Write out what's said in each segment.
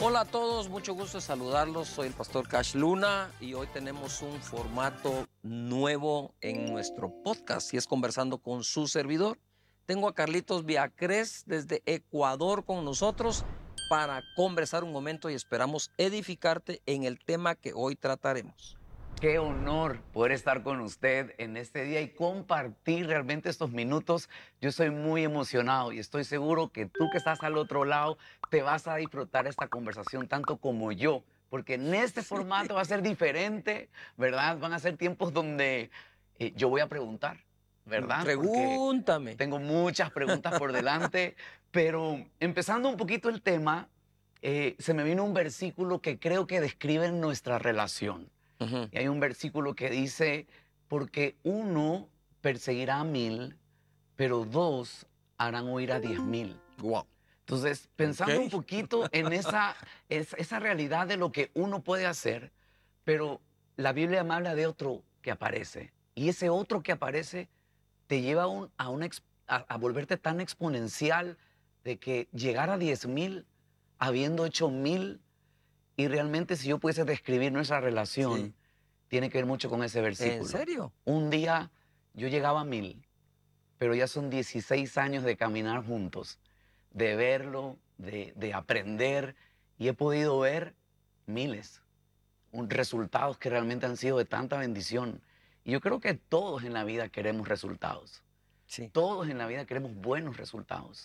Hola a todos, mucho gusto de saludarlos. Soy el pastor Cash Luna y hoy tenemos un formato nuevo en nuestro podcast y es conversando con su servidor. Tengo a Carlitos Viacrés desde Ecuador con nosotros para conversar un momento y esperamos edificarte en el tema que hoy trataremos. Qué honor poder estar con usted en este día y compartir realmente estos minutos. Yo estoy muy emocionado y estoy seguro que tú que estás al otro lado te vas a disfrutar esta conversación tanto como yo, porque en este formato va a ser diferente, ¿verdad? Van a ser tiempos donde yo voy a preguntar, ¿verdad? Porque Pregúntame. tengo muchas preguntas por delante, pero empezando un poquito el tema, se me vino un versículo que creo que describe nuestra relación. Y hay un versículo que dice, porque uno perseguirá a 1000, pero dos harán huir a 10,000. Wow. Entonces, pensando un Ok. poquito en esa realidad de lo que uno puede hacer, pero la Biblia me habla de otro que aparece. Y ese otro que aparece te lleva a volverte tan exponencial de que llegar a 10,000 habiendo hecho 1000. Y realmente si yo pudiese describir nuestra relación, Sí. tiene que ver mucho con ese ¿En versículo. serio? Un día yo llegaba a 1000, pero ya son 16 años de caminar juntos, de verlo, de aprender, y he podido ver miles, resultados que realmente han sido de tanta bendición. Y yo creo que todos en la vida queremos resultados. Sí. Todos en la vida queremos buenos resultados.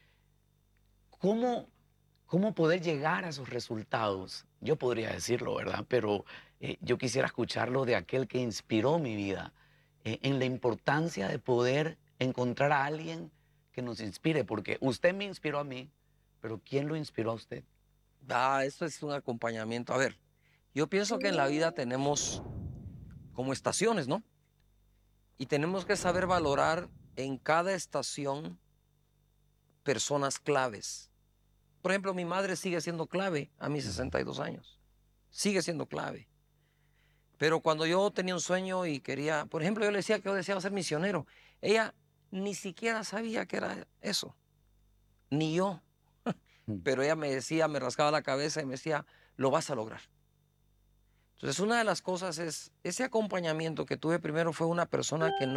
¿Cómo, cómo poder llegar a esos resultados? Yo podría decirlo, ¿verdad? Pero yo quisiera escucharlo de aquel que inspiró mi vida, en la importancia de poder encontrar a alguien que nos inspire, porque usted me inspiró a mí, pero ¿quién lo inspiró a usted? Esto es un acompañamiento. A ver, yo pienso que en la vida tenemos como estaciones, ¿no? Y tenemos que saber valorar en cada estación personas claves. Por ejemplo, mi madre sigue siendo clave a mis 62 años. Sigue siendo clave. Pero cuando yo tenía un sueño y quería, por ejemplo, yo le decía que yo deseaba ser misionero. Ella ni siquiera sabía que era eso, ni yo. Mm. Pero ella me decía, me rascaba la cabeza y me decía, lo vas a lograr. Entonces, una de las cosas es, ese acompañamiento que tuve primero fue una persona que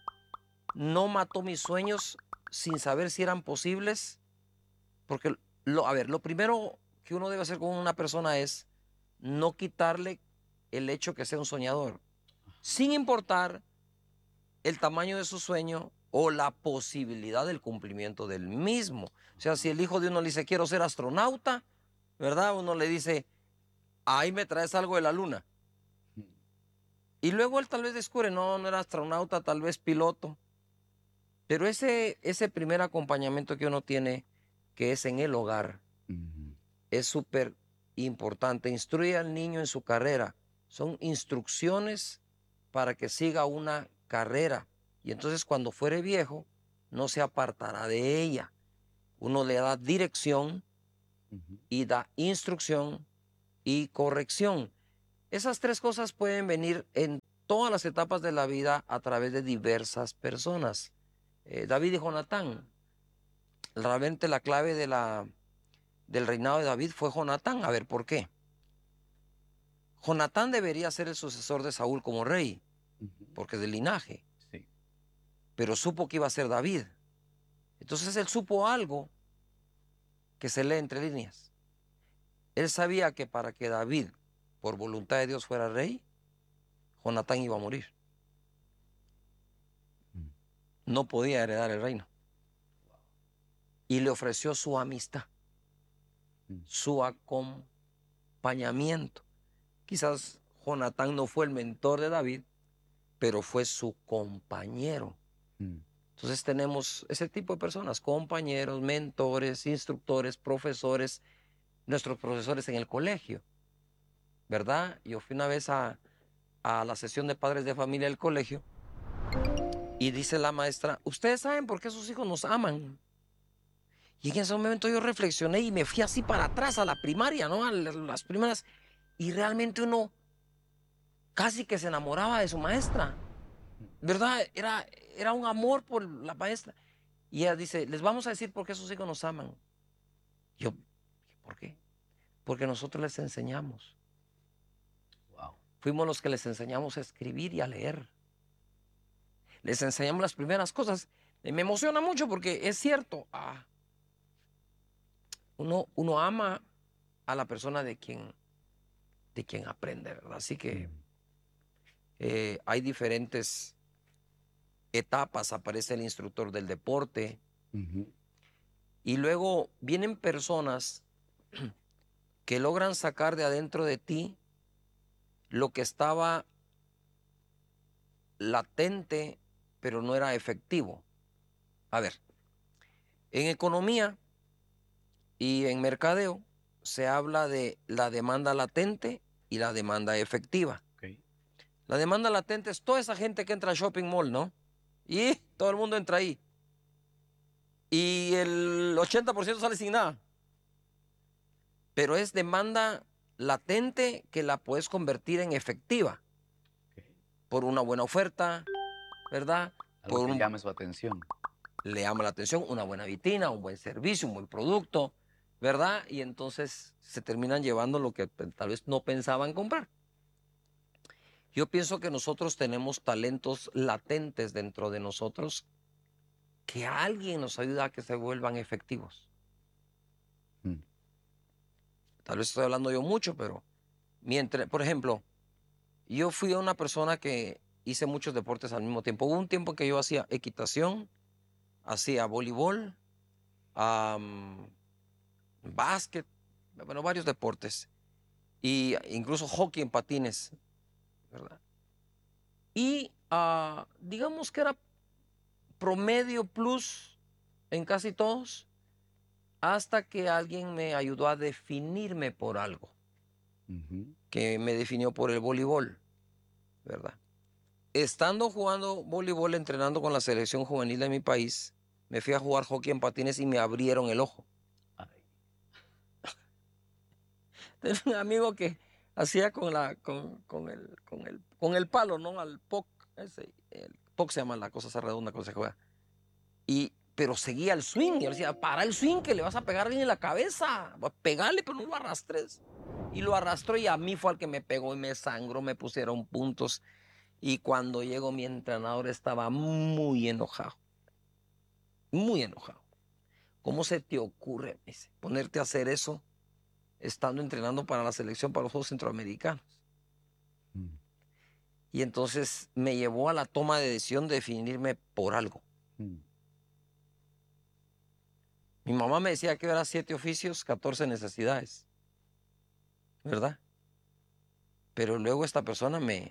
no mató mis sueños sin saber si eran posibles, porque, a ver, lo primero que uno debe hacer con una persona es no quitarle el hecho que sea un soñador, sin importar el tamaño de su sueño o la posibilidad del cumplimiento del mismo. O sea, si el hijo de uno le dice, quiero ser astronauta, ¿verdad? Uno le dice, ahí me traes algo de la luna. Y luego él tal vez descubre, no era astronauta, tal vez piloto. Pero ese primer acompañamiento que uno tiene, que es en el hogar, es súper importante. Instruye al niño en su carrera. Son instrucciones para que siga una carrera. Y entonces cuando fuere viejo, no se apartará de ella. Uno le da dirección y da instrucción y corrección. Esas tres cosas pueden venir en todas las etapas de la vida a través de diversas personas. David y Jonatán. Realmente la clave del reinado de David fue Jonatán. A ver, ¿por qué? Jonatán debería ser el sucesor de Saúl como rey, porque es del linaje, Sí. pero supo que iba a ser David. Entonces él supo algo que se lee entre líneas. Él sabía que para que David, por voluntad de Dios, fuera rey, Jonatán iba a morir. No podía heredar el reino. Y le ofreció su amistad, su acompañamiento. Quizás Jonatán no fue el mentor de David, pero fue su compañero. Entonces tenemos ese tipo de personas, compañeros, mentores, instructores, profesores, nuestros profesores en el colegio, ¿verdad? Yo fui una vez a la sesión de padres de familia del colegio y dice la maestra, ustedes saben por qué sus hijos nos aman. Y en ese momento yo reflexioné y me fui así para atrás a la primaria, ¿no? A las primeras. Y realmente uno casi que se enamoraba de su maestra, ¿verdad? Era un amor por la maestra. Y ella dice, les vamos a decir por qué sus hijos nos aman. Yo, ¿por qué? Porque nosotros les enseñamos. Wow. Fuimos los que les enseñamos a escribir y a leer. Les enseñamos las primeras cosas. Me emociona mucho porque es cierto. Uno ama a la persona de quien aprende, ¿verdad? Así que hay diferentes etapas. Aparece el instructor del deporte. Y luego vienen personas que logran sacar de adentro de ti lo que estaba latente, pero no era efectivo. A ver, en economía y en mercadeo se habla de la demanda latente y la demanda efectiva. Okay. La demanda latente es toda esa gente que entra al shopping mall, ¿no? Y todo el mundo entra ahí. Y el 80% sale sin nada. Pero es demanda latente que la puedes convertir en efectiva. Okay. Por una buena oferta, ¿verdad? Algo que llame su atención. Le llama la atención una buena vitrina, un buen servicio, un buen producto, ¿verdad? Y entonces se terminan llevando lo que tal vez no pensaban comprar. Yo pienso que nosotros tenemos talentos latentes dentro de nosotros que alguien nos ayuda a que se vuelvan efectivos. Tal vez estoy hablando yo mucho, pero por ejemplo, yo fui una persona que hice muchos deportes al mismo tiempo. Hubo un tiempo que yo hacía equitación, hacía voleibol, básquet, bueno, varios deportes, y incluso hockey en patines, ¿verdad? Y digamos que era promedio plus en casi todos, hasta que alguien me ayudó a definirme por algo, que me definió por el voleibol, ¿verdad? Estando jugando voleibol, entrenando con la selección juvenil de mi país, me fui a jugar hockey en patines y me abrieron el ojo. Ay. Tenía un amigo que hacía con el palo, ¿no? Al puck, el puck se llama la cosa esa redonda cuando se juega. Pero seguía el swing. Y yo le decía, para el swing que le vas a pegar bien en la cabeza. Pegarle, pero no lo arrastres. Y lo arrastró y a mí fue al que me pegó y me sangró, me pusieron puntos. Y cuando llegó mi entrenador estaba muy enojado. Muy enojado. ¿Cómo se te ocurre, me dice, ponerte a hacer eso estando entrenando para la selección, para los Juegos Centroamericanos? Y entonces me llevó a la toma de decisión de definirme por algo. Mi mamá me decía que era 7 oficios, 14 necesidades, ¿verdad? Pero luego esta persona me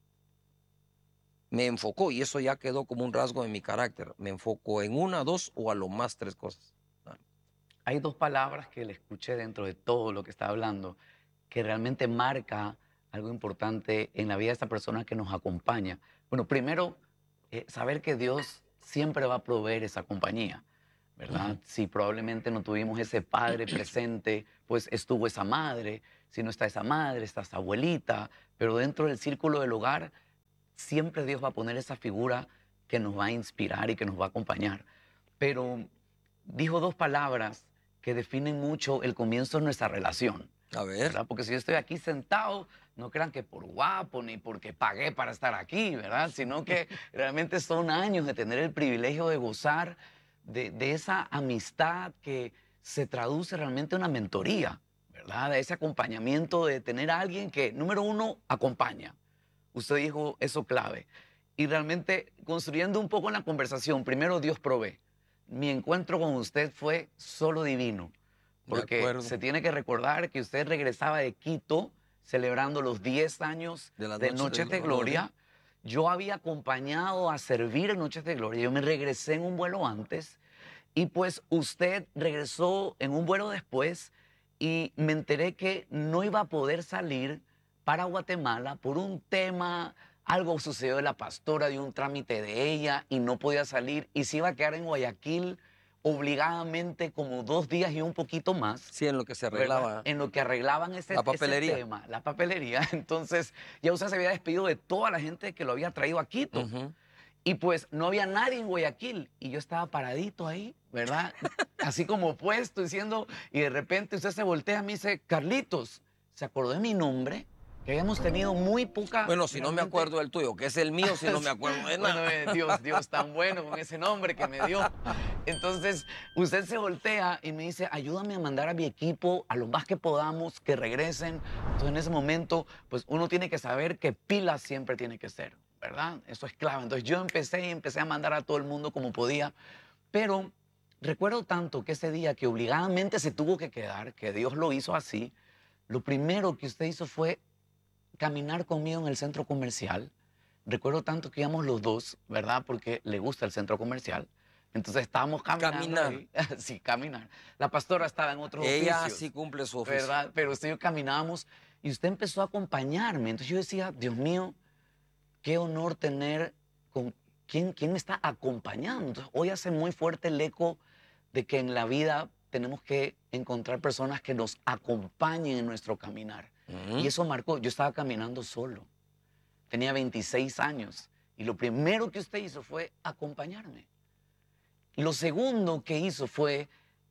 enfocó y eso ya quedó como un rasgo de mi carácter. Me enfocó en 1, 2 o a lo más 3 cosas. Hay 2 palabras que le escuché dentro de todo lo que está hablando, que realmente marca algo importante en la vida de esta persona que nos acompaña. Bueno, primero, saber que Dios siempre va a proveer esa compañía, ¿verdad? Si probablemente no tuvimos ese padre presente, pues estuvo esa madre. Si no está esa madre, está esa abuelita. Pero dentro del círculo del hogar, siempre Dios va a poner esa figura que nos va a inspirar y que nos va a acompañar. Pero dijo 2 palabras que definen mucho el comienzo de nuestra relación. A ver. ¿Verdad? Porque si yo estoy aquí sentado, no crean que por guapo ni porque pagué para estar aquí, ¿verdad? Sino que realmente son años de tener el privilegio de gozar de esa amistad que se traduce realmente en una mentoría, ¿verdad? De ese acompañamiento, de tener a alguien que, número 1, acompaña. Usted dijo eso clave. Y realmente construyendo un poco en la conversación, primero Dios provee. Mi encuentro con usted fue solo divino, porque se tiene que recordar que usted regresaba de Quito celebrando los 10 años de Noches de Gloria. Yo había acompañado a servir en Noches de Gloria. Yo me regresé en un vuelo antes y pues usted regresó en un vuelo después y me enteré que no iba a poder salir para Guatemala por un tema. Algo sucedió de la pastora, de un trámite de ella y no podía salir y se iba a quedar en Guayaquil obligadamente como 2 días y un poquito más. Sí, en lo que se arreglaba. ¿Verdad? En lo que arreglaban ese tema, la papelería. Entonces ya usted se había despedido de toda la gente que lo había traído a Quito. Y pues no había nadie en Guayaquil y yo estaba paradito ahí, ¿verdad? Así como puesto diciendo, y de repente usted se voltea y me dice, Carlitos, ¿se acordó de mi nombre? Que habíamos tenido muy poca... Bueno, si no me realmente, acuerdo del tuyo, que es el mío, si no me acuerdo de bueno, nada. Dios tan bueno con ese nombre que me dio. Entonces, usted se voltea y me dice, ayúdame a mandar a mi equipo, a lo más que podamos, que regresen. Entonces, en ese momento, pues uno tiene que saber que pilas siempre tiene que ser, ¿verdad? Eso es clave. Entonces, yo empecé a mandar a todo el mundo como podía, pero recuerdo tanto que ese día que obligadamente se tuvo que quedar, que Dios lo hizo así, lo primero que usted hizo fue caminar conmigo en el centro comercial. Recuerdo tanto que íbamos los dos, ¿verdad? Porque le gusta el centro comercial. Entonces estábamos caminando Caminar. ahí. Sí, caminar. La pastora estaba en otros Ella oficios, sí cumple su oficio. ¿verdad? Pero usted y yo caminábamos y usted empezó a acompañarme. Entonces yo decía, Dios mío, qué honor tener con quién me está acompañando. Entonces hoy hace muy fuerte el eco de que en la vida tenemos que encontrar personas que nos acompañen en nuestro caminar. Y eso marcó, yo estaba caminando solo, tenía 26 años y lo primero que usted hizo fue acompañarme. Lo segundo que hizo fue,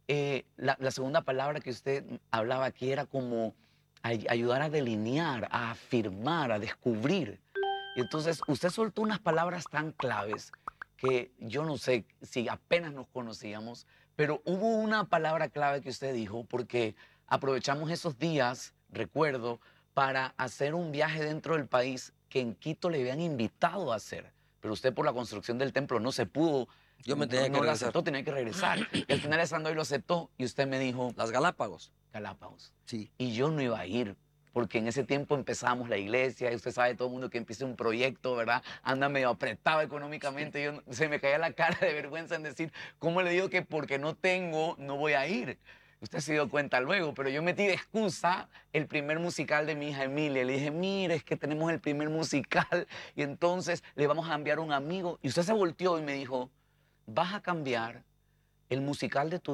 la segunda palabra que usted hablaba aquí era como ayudar a delinear, a afirmar, a descubrir. Y entonces usted soltó unas palabras tan claves que yo no sé si apenas nos conocíamos, pero hubo una palabra clave que usted dijo porque aprovechamos esos días, recuerdo, para hacer un viaje dentro del país que en Quito le habían invitado a hacer. Pero usted por la construcción del templo no se pudo, Yo me no, tenía que no lo regresar. aceptó, tenía que regresar. Y al final estando ahí lo aceptó y usted me dijo, Las Galápagos. Galápagos. Sí. Y yo no iba a ir, porque en ese tiempo empezamos la iglesia, y usted sabe, todo el mundo que empieza un proyecto, ¿verdad? Anda medio apretado económicamente, yo, se me caía la cara de vergüenza en decir, ¿cómo le digo que porque no tengo, no voy a ir? Usted se dio cuenta luego, pero yo metí de excusa el primer musical de mi hija Emilia. Le dije, mire, es que tenemos el primer musical y entonces le vamos a enviar un amigo. Y usted se volteó y me dijo, vas a cambiar el musical de tu